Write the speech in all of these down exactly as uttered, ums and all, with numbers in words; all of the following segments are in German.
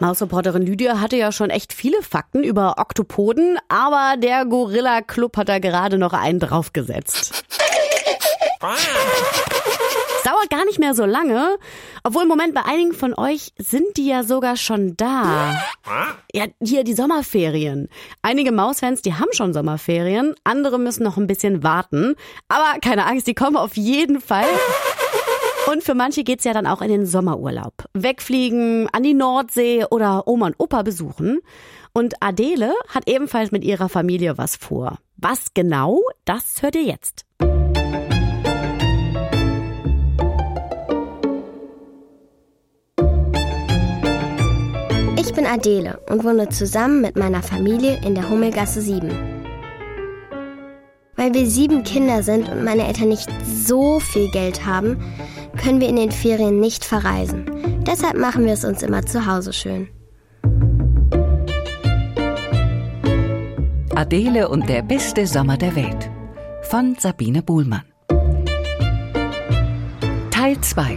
Mausreporterin Lydia hatte ja schon echt viele Fakten über Oktopoden, aber der Gorilla-Club hat da gerade noch einen draufgesetzt. Es dauert gar nicht mehr so lange, obwohl im Moment bei einigen von euch sind die ja sogar schon da. Ja, hier die Sommerferien. Einige Mausfans, die haben schon Sommerferien, andere müssen noch ein bisschen warten. Aber keine Angst, die kommen auf jeden Fall. Und für manche geht's ja dann auch in den Sommerurlaub. Wegfliegen, an die Nordsee oder Oma und Opa besuchen. Und Adele hat ebenfalls mit ihrer Familie was vor. Was genau, das hört ihr jetzt. Ich bin Adele und wohne zusammen mit meiner Familie in der Hummelgasse sieben. Weil wir sieben Kinder sind und meine Eltern nicht so viel Geld haben, können wir in den Ferien nicht verreisen. Deshalb machen wir es uns immer zu Hause schön. Adele und der beste Sommer der Welt von Sabine Buhlmann. Teil zwei.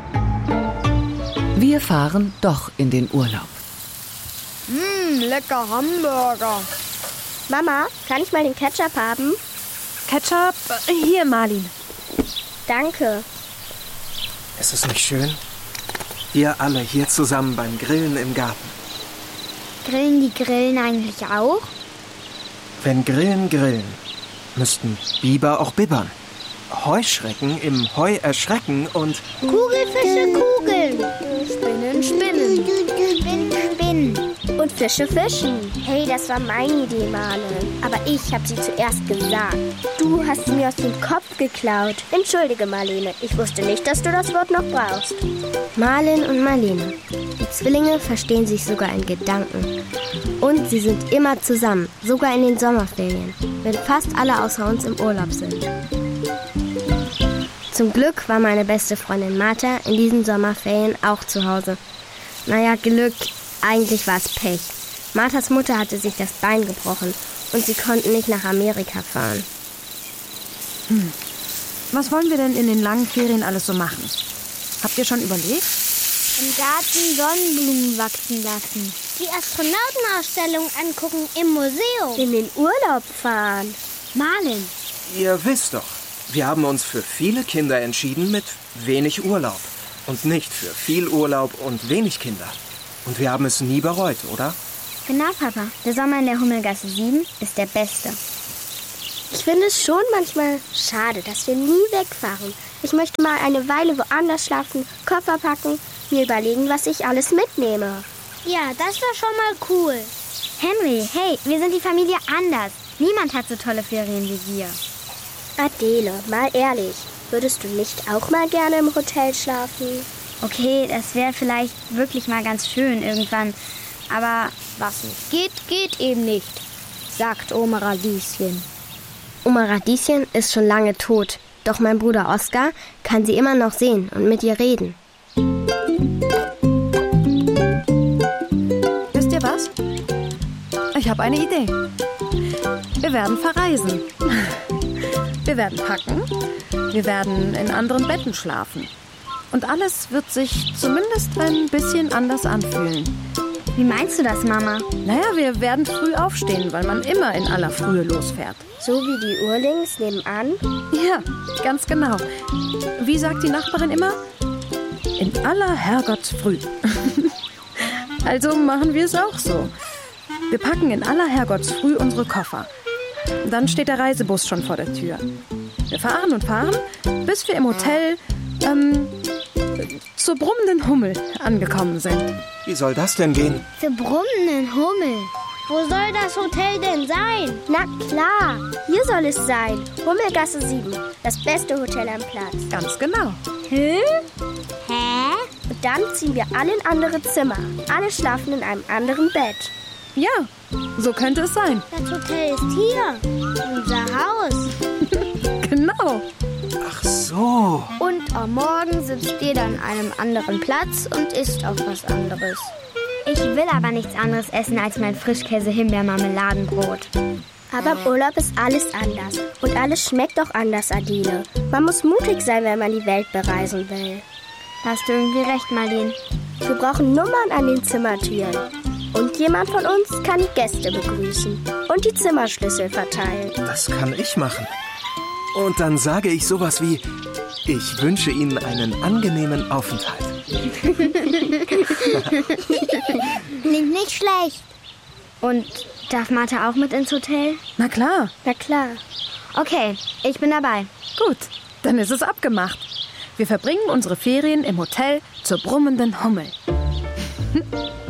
Wir fahren doch in den Urlaub. Mmm, lecker Hamburger. Mama, kann ich mal den Ketchup haben? Ketchup? Hier, Marlin. Danke. Ist es nicht schön? Wir alle hier zusammen beim Grillen im Garten. Grillen die Grillen eigentlich auch? Wenn Grillen grillen, müssten Biber auch bibbern. Heuschrecken im Heu erschrecken und... Kugelfische kugeln. Spinnen, spinnen. Spinnen, spinnen. Und Fische fischen. Hey, das war meine Idee, Marlen. Aber ich habe sie zuerst gesagt. Du hast sie mir aus dem Kopf geklaut. Entschuldige, Marlene. Ich wusste nicht, dass du das Wort noch brauchst. Marlen und Marlene. Die Zwillinge verstehen sich sogar in Gedanken. Und sie sind immer zusammen, sogar in den Sommerferien, wenn fast alle außer uns im Urlaub sind. Zum Glück war meine beste Freundin Martha in diesen Sommerferien auch zu Hause. Naja, Glück, eigentlich war es Pech. Marthas Mutter hatte sich das Bein gebrochen und sie konnten nicht nach Amerika fahren. Hm. Was wollen wir denn in den langen Ferien alles so machen? Habt ihr schon überlegt? Im Garten Sonnenblumen wachsen lassen. Die Astronautenausstellung angucken im Museum. In den Urlaub fahren. Malen. Ihr wisst doch, wir haben uns für viele Kinder entschieden mit wenig Urlaub. Und nicht für viel Urlaub und wenig Kinder. Und wir haben es nie bereut, oder? Genau, Papa. Der Sommer in der Hummelgasse sieben ist der beste. Ich finde es schon manchmal schade, dass wir nie wegfahren. Ich möchte mal eine Weile woanders schlafen, Koffer packen, mir überlegen, was ich alles mitnehme. Ja, das war schon mal cool. Henry, hey, wir sind die Familie anders. Niemand hat so tolle Ferien wie wir. Adele, mal ehrlich, würdest du nicht auch mal gerne im Hotel schlafen? Okay, das wäre vielleicht wirklich mal ganz schön irgendwann. Aber was nicht geht, geht eben nicht, sagt Oma Radieschen. Oma Radieschen ist schon lange tot. Doch mein Bruder Oskar kann sie immer noch sehen und mit ihr reden. Wisst ihr was? Ich habe eine Idee. Wir werden verreisen. Wir werden packen. Wir werden in anderen Betten schlafen. Und alles wird sich zumindest ein bisschen anders anfühlen. Wie meinst du das, Mama? Naja, wir werden früh aufstehen, weil man immer in aller Frühe losfährt. So wie die Urlings nebenan? Ja, ganz genau. Wie sagt die Nachbarin immer? In aller Herrgottsfrüh. Also machen wir es auch so. Wir packen in aller Herrgottsfrüh unsere Koffer. Dann steht der Reisebus schon vor der Tür. Wir fahren und fahren, bis wir im Hotel ähm, zur brummenden Hummel angekommen sind. Wie soll das denn gehen? Zur brummenden Hummel? Wo soll das Hotel denn sein? Na klar, hier soll es sein. Hummelgasse sieben, das beste Hotel am Platz. Ganz genau. Hä? Hä? Und dann ziehen wir alle in andere Zimmer. Alle schlafen in einem anderen Bett. Ja, so könnte es sein. Das Hotel ist hier. Unser Haus. Genau. Ach so. Und am Morgen sitzt jeder an einem anderen Platz und isst auch was anderes. Ich will aber nichts anderes essen als mein Frischkäse-Himbeer-Marmeladenbrot. Aber im Urlaub ist alles anders. Und alles schmeckt auch anders, Adele. Man muss mutig sein, wenn man die Welt bereisen will. Hast du irgendwie recht, Marlene. Wir brauchen Nummern an den Zimmertüren. Und jemand von uns kann die Gäste begrüßen und die Zimmerschlüssel verteilen. Das kann ich machen. Und dann sage ich sowas wie, ich wünsche Ihnen einen angenehmen Aufenthalt. Klingt nicht schlecht. Und darf Martha auch mit ins Hotel? Na klar. Na klar. Okay, ich bin dabei. Gut, dann ist es abgemacht. Wir verbringen unsere Ferien im Hotel zur brummenden Hummel.